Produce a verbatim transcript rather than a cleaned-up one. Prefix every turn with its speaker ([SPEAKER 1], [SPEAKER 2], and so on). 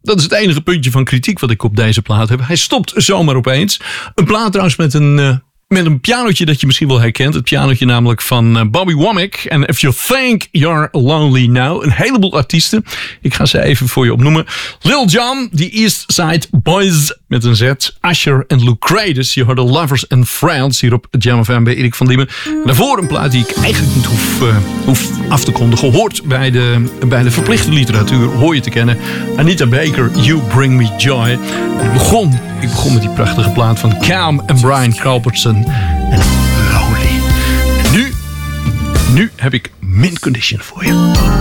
[SPEAKER 1] Dat is het enige puntje van kritiek wat ik op deze plaat heb. Hij stopt zomaar opeens. Een plaat trouwens met een... Uh, Met een pianotje dat je misschien wel herkent. Het pianotje namelijk van Bobby Womack. En If You Think You're Lonely Now. Een heleboel artiesten. Ik ga ze even voor je opnoemen. Lil Jon, The East Side Boys met een Z. Usher en Luke Creedus. Je hoorde Lovers and Friends hier op Jam F M bij Erik van Diemen. En daarvoor een plaat die ik eigenlijk niet hoef, uh, hoef af te kondigen. Hoort bij de, bij de verplichte literatuur. Hoor je te kennen. Anita Baker, You Bring Me Joy. En ik begon, ik begon met die prachtige plaat van Cam en Brian Culbertson. En Lonely. En nu, nu heb ik Mint Condition voor je.